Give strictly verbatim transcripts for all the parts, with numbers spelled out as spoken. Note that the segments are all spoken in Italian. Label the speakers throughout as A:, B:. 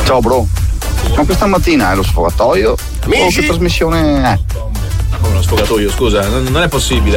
A: Ciao bro, ma questa mattina è lo sfogatoio?
B: Amici?
A: O che trasmissione è?
C: Uno sfogatoio, scusa, non, non è possibile,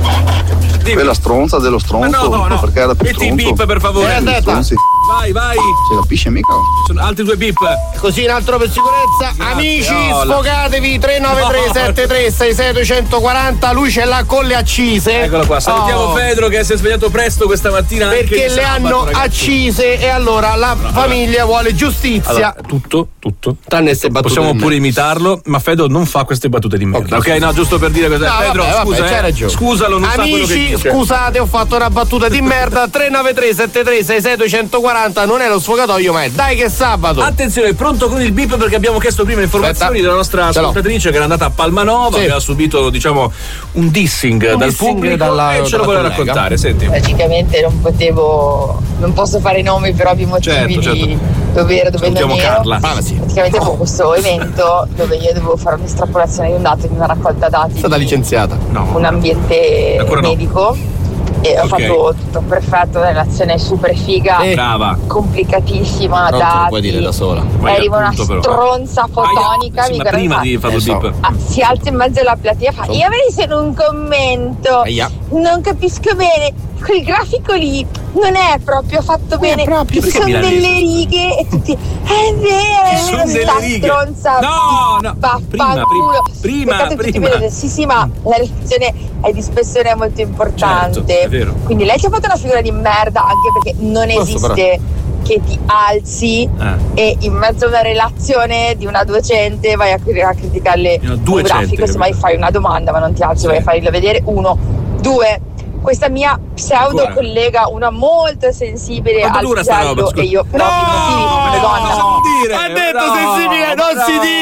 C: eh. Dimmi.
A: Quella stronza dello stronzo,
C: Ma no, no, no.
A: perché era più
C: Metti i
A: stronzo.
C: beep per favore.
A: Eh, stronzi.
C: Vai, vai.
A: Si capisce mica?
C: Ci sono altri due beep.
B: Così in altro per sicurezza.
C: Grazie,
B: Amici,
C: oh, la-
B: sfogatevi tre nove tre sette tre sei sei due quattro zero. Lui ce l'ha con le accise.
C: Eccolo qua, salutiamo
B: Oh.
C: Pedro che si è svegliato presto questa mattina. anche
B: Perché
C: di
B: le
C: sabato,
B: hanno
C: ragazzi.
B: accise e allora la famiglia vuole giustizia.
C: Allora, tutto, tutto.
B: Tranne queste battute
C: Possiamo
B: di
C: pure
B: merda.
C: imitarlo, ma Fedo non fa queste battute di merda. Ok,
B: Ok.
C: no, giusto per dire questa.
B: No,
C: Pedro,
B: vabbè, vabbè,
C: scusa,
B: c'hai
C: eh.
B: ragione.
C: Scusalo, non sa quello che
B: Amici,
C: dice.
B: scusate, ho fatto una battuta di merda. tre nove tre sette tre sei sei due quattro zero non è lo sfogatoio, ma è dai che è sabato.
C: Attenzione, pronto con il beep perché abbiamo chiesto prima informazioni
B: Aspetta.
C: della nostra
B: Ce l'ho.
C: ascoltatrice che era andata a Palmanova,
B: Sì.
C: aveva subito, diciamo, un dissing
B: Un
C: dal
B: dissing
C: pubblico
B: dalla-
C: e ce lo
B: dalla
C: vuole
B: collega.
C: raccontare. Senti.
D: Logicamente non potevo, non posso fare i nomi per ovvi motivi
C: Certo,
D: di
C: certo.
D: dove ero, dove non
C: Salutiamo
D: ero.
C: Carla.
B: Ah, sì.
D: Praticamente avevo questo evento dove io dovevo fare un'estrapolazione di un dato di una raccolta dati
B: È stata
D: di
B: licenziata.
C: No.
D: un ambiente
C: Ancora no.
D: medico e ho
C: Ok.
D: fatto tutto perfetto, una relazione super figa,
B: Eh.
C: Brava.
D: complicatissima,
B: Non te lo
D: dati.
B: puoi dire da sola.
C: Vai
D: Eri una
C: appunto, però.
D: stronza fotonica,
C: Aia, sì,
D: mi
C: ma
D: guarda-
C: prima di fare il
B: Eh, so.
C: beep.
D: Ah, si alza in mezzo alla platea e fa io avrei solo un commento.
B: Aia.
D: Non capisco bene, quel grafico lì non è proprio fatto bene,
B: proprio,
D: ci
C: perché
D: sono
C: milanese?
D: delle righe e tutti è vero,
C: Ci
D: è
C: sono
D: vero,
C: delle
D: sta
C: righe.
D: stronza.
C: No, no,
D: Vaffanculo.
C: prima, prima,
D: Peccato che tutti
C: prima.
D: vedono, sì sì, ma la relazione è di spessore molto importante.
C: Certo, è vero.
D: Quindi lei ci ha fatto una figura di merda anche perché non
B: Posso,
D: esiste che ti alzi
C: Eh.
D: e in mezzo a una relazione di una docente vai a, a criticarle
C: Di una
D: un
C: duecente,
D: grafico, se mai
C: capito?
D: fai una domanda ma non ti alzi,
C: Sì.
D: vai a fargliela vedere. Uno, due, questa mia pseudo
C: Ancora.
D: collega, una molto sensibile
C: Quanto
D: al
C: dura sta roba,
D: pisello
C: scusa?
D: e io per ovvi motivi come
C: no,
D: donna
C: non dire,
B: Ha detto
C: no,
B: sensibile, non
C: no,
B: si dice.